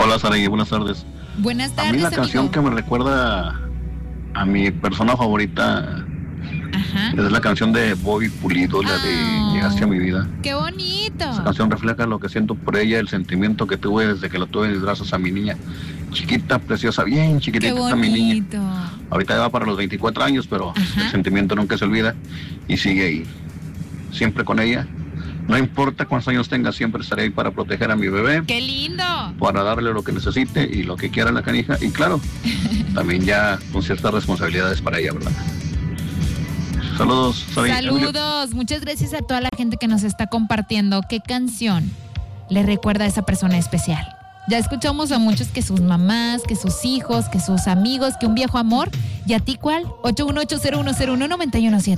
Hola, Saraí, buenas tardes. Buenas tardes, A mí la amigo. canción que me recuerda a mi persona favorita Ajá. es la canción de Bobby Pulido, la de Llegaste a mi vida. ¡Qué bonito! Esa canción refleja lo que siento por ella, el sentimiento que tuve desde que la tuve en mis brazos a mi niña. Chiquita, preciosa, bien ¡Qué chiquitita está mi niña. bonito! Ahorita ya va para los 24 años, pero Ajá. el sentimiento nunca se olvida y sigue ahí. Siempre con ella. No importa cuántos años tenga, siempre estaré ahí para proteger a mi bebé, ¡Qué lindo! para darle lo que necesite y lo que quiera la canija. Y claro, también con ciertas responsabilidades para ella, ¿verdad? Saludos, Saraí. Saludos, muchas gracias a toda la gente que nos está compartiendo. ¿Qué canción le recuerda a esa persona especial? Ya escuchamos a muchos que sus mamás, que sus hijos, que sus amigos, que un viejo amor. ¿Y a ti cuál? 818-0101-917.